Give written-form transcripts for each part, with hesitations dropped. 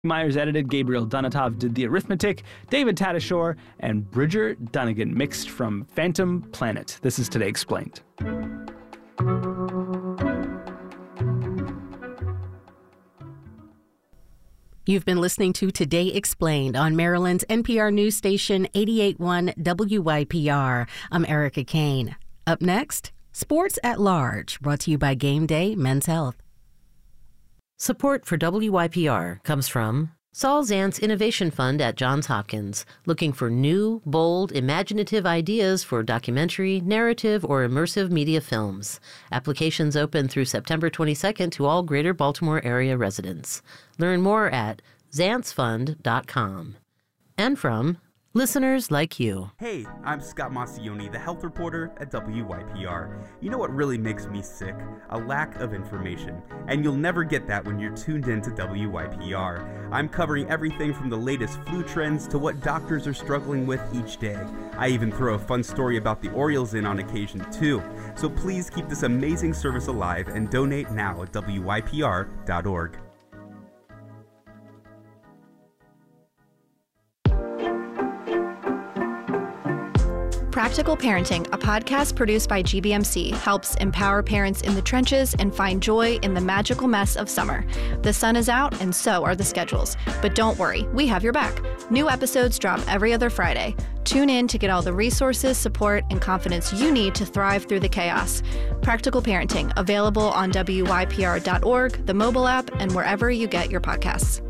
Myers edited, Gabriel Dunatov did the arithmetic, David Tadashore and Bridger Dunnigan mixed from Phantom Planet. This is Today Explained. You've been listening to Today Explained on Maryland's NPR news station 88.1 WYPR. I'm Erica Kane. Up next, Sports at Large, brought to you by Game Day Men's Health. Support for WYPR comes from Saul Zantz Innovation Fund at Johns Hopkins, looking for new, bold, imaginative ideas for documentary, narrative, or immersive media films. Applications open through September 22nd to all Greater Baltimore area residents. Learn more at zantzfund.com. And from listeners like you. Hey, I'm Scott Massioni, the health reporter at WYPR. You know what really makes me sick? A lack of information. And you'll never get that when you're tuned in to WYPR. I'm covering everything from the latest flu trends to what doctors are struggling with each day. I even throw a fun story about the Orioles in on occasion too. So please keep this amazing service alive and donate now at WYPR.org. Practical Parenting, a podcast produced by GBMC, helps empower parents in the trenches and find joy in the magical mess of summer. The sun is out, and so are the schedules. But don't worry, we have your back. New episodes drop every other Friday. Tune in to get all the resources, support, and confidence you need to thrive through the chaos. Practical Parenting, available on WYPR.org, the mobile app, and wherever you get your podcasts.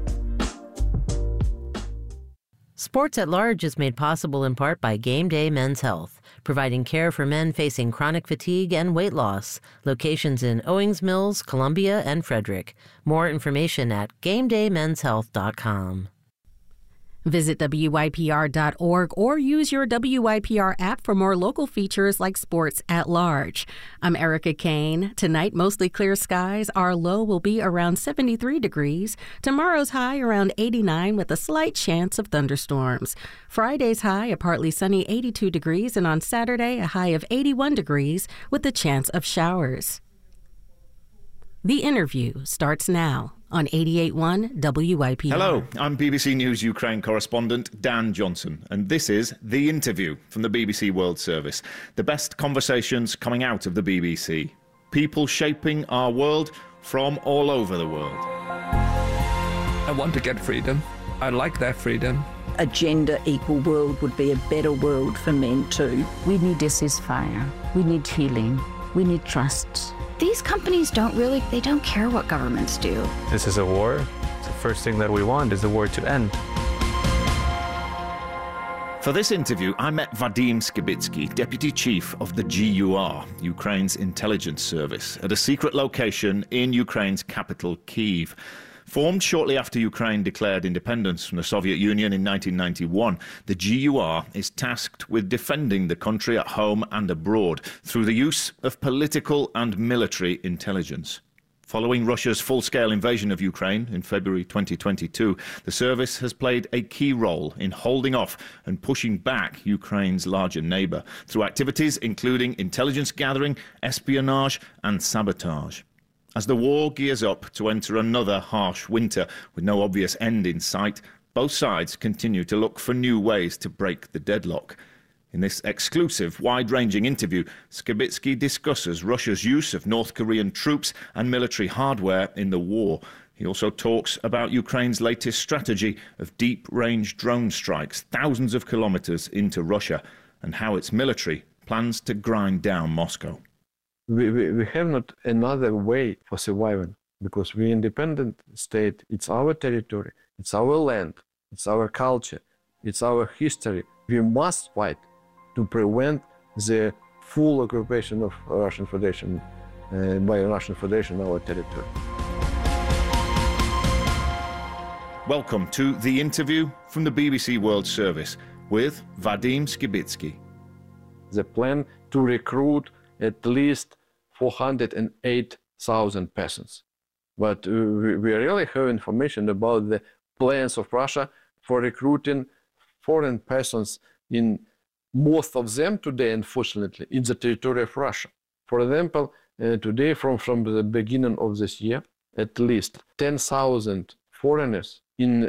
Sports at Large is made possible in part by Game Day Men's Health, providing care for men facing chronic fatigue and weight loss. Locations in Owings Mills, Columbia, and Frederick. More information at GameDayMen'sHealth.com. Visit WYPR.org or use your WYPR app for more local features like Sports at Large. I'm Erica Kane. Tonight, mostly clear skies. Our low will be around 73 degrees. Tomorrow's high around 89 with a slight chance of thunderstorms. Friday's high, a partly sunny 82 degrees, and on Saturday, a high of 81 degrees with a chance of showers. The Interview starts now on 88.1 WYPR. Hello, I'm BBC News Ukraine correspondent Dan Johnson, and this is The Interview from the BBC World Service. The best conversations coming out of the BBC. People shaping our world from all over the world. I want to get freedom. I like that freedom. A gender-equal world would be a better world for men too. We need a ceasefire. We need healing. We need trust. These companies they don't care what governments do. This is a war. The first thing that we want is the war to end. For this interview, I met Vadim Skibitsky, Deputy Chief of the GUR, Ukraine's intelligence service, at a secret location in Ukraine's capital, Kyiv. Formed shortly after Ukraine declared independence from the Soviet Union in 1991, the GUR is tasked with defending the country at home and abroad through the use of political and military intelligence. Following Russia's full-scale invasion of Ukraine in February 2022, the service has played a key role in holding off and pushing back Ukraine's larger neighbour through activities including intelligence gathering, espionage and sabotage. As the war gears up to enter another harsh winter with no obvious end in sight, both sides continue to look for new ways to break the deadlock. In this exclusive, wide-ranging interview, Skibitsky discusses Russia's use of North Korean troops and military hardware in the war. He also talks about Ukraine's latest strategy of deep-range drone strikes thousands of kilometers into Russia and how its military plans to grind down Moscow. We have not another way for surviving because we're an independent state. It's our territory, it's our land, it's our culture, it's our history. We must fight to prevent the full occupation of Russian Federation by Russian Federation our territory. Welcome to The Interview from the BBC World Service with Vadim Skibitsky. The plan to recruit at least 408,000 persons. But we really have information about the plans of Russia for recruiting foreign persons in most of them today, unfortunately, in the territory of Russia. For example, today from the beginning of this year, at least 10,000 foreigners in